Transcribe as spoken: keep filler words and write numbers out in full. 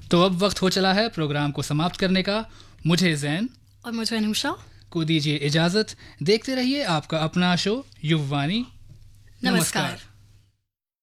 तो अब वक्त हो चला है प्रोग्राम को समाप्त करने का। मुझे जैन और मुझे अनुषा को दीजिए इजाजत। देखते रहिए आपका अपना शो युववाणी। नमस्कार।